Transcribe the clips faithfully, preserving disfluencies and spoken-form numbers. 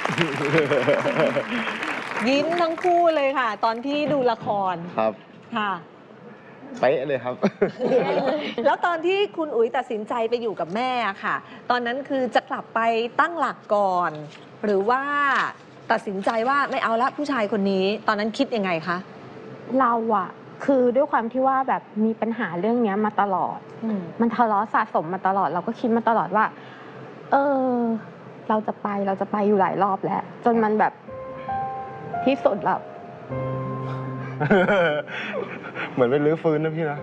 ยิ้มทั้งคู่เลยค่ะ ตอนที่ดูละครครับค่ะเป๊ะเลยครับแล้วตอนที่คุณอุ๋ยตัดสินใจไปอยู่กับแม่ค่ะ ตอนนั้นคือจะกลับไปตั้งหลักก่อน หรือว่าตัดสินใจว่าไม่เอาละผู้ชายคนนี้ ตอนนั้นคิดยังไงคะเราอะคือด้วยความที่ว่าแบบมีปัญหาเรื่องนี้มาตลอดมันทะเลาะสะสมมาตลอดเราก็คิดมาตลอดว่าเออเราจะไปเราจะไปอยู่หลายรอบแล้วจนมันแบบที่สุดแล้วเหมือนเป็นรื้อฟื้นนะพี่นะ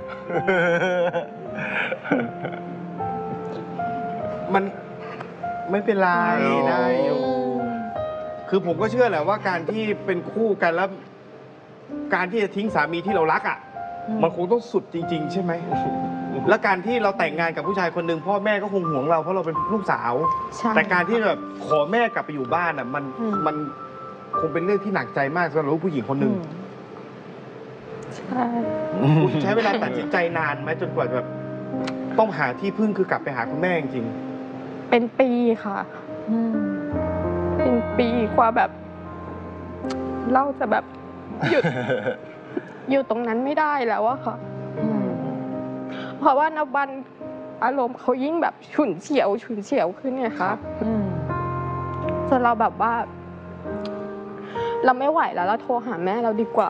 มันไม่เป็นไรได้อยู่คือผมก็เชื่อแหละว่าการที่เป็นคู่กันแล้ว การที่จะทิ้งสามีที่เรารักอ่ะมันคงต้องสุดจริง ๆ ใช่ไหม และการที่เราแต่งงานกับผู้ชายคนหนึ่งพ่อแม่ก็คงห่วงเราเพราะเราเป็นลูกสาวแต่การที่แบบขอแม่กลับไปอยู่บ้านอ่ะมันมันคงเป็นเรื่องที่หนักใจมากสำหรับผู้หญิงคนหนึ่งใช่คุณใช้เวลาตัดสินใจนานไหมจนกว่าแบบต้องหาที่พึ่งคือกลับไปหาคุณแม่จริงๆเป็นปีค่ะเป็นปีกว่าแบบเราจะแบบหยุด อยู่ตรงนั้นไม่ได้แล้วอะค่ะเพราะว่านับวันอารมณ์เขายิ่งแบบฉุนเฉียวฉุนเฉียวขึ้นไงคะจนเราแบบว่า เราไม่ไหวแล้วเราโทรหาแม่เราดีกว่า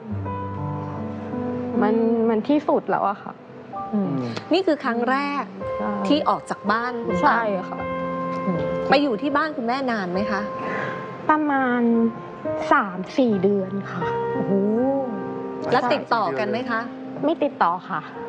มันมันที่สุดแล้วอะค่ะนี่คือครั้งแรกที่ออกจากบ้านคุณใช่ค่ะไปอยู่ที่บ้านคุณแม่นานไหมคะประมาณสามสี่เดือนค่ะโอ้โหแล้วติดต่อกันไหมคะไม่ติดต่อค่ะ